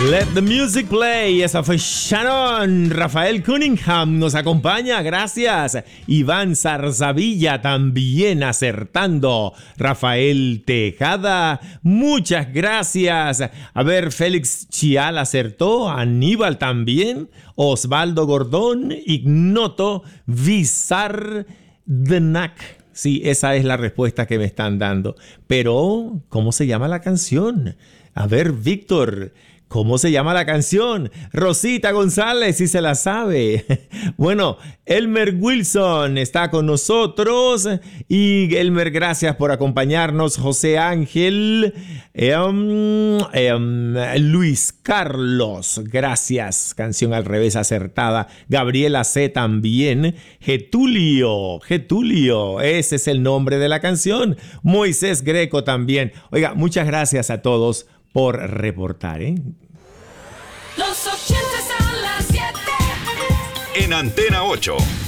Let the music play. Esa fue Shannon. Rafael Cunningham nos acompaña, gracias. Iván Zarzavilla también acertando. Rafael Tejada, muchas gracias. A ver, Félix Chial acertó. Aníbal también. Osvaldo Gordón. Ignoto Vizardenac. Sí, esa es la respuesta que me están dando. Pero, ¿cómo se llama la canción? A ver, Víctor, ¿cómo se llama la canción? Rosita González, si se la sabe. Bueno, Elmer Wilson está con nosotros. Y Elmer, gracias por acompañarnos. José Ángel, Luis Carlos, gracias. Canción al revés acertada. Gabriela C. también. Getulio, ese es el nombre de la canción. Moisés Greco también. Oiga, muchas gracias a todos por reportar, ¿eh? Los 80 a las 7. En Antena 8.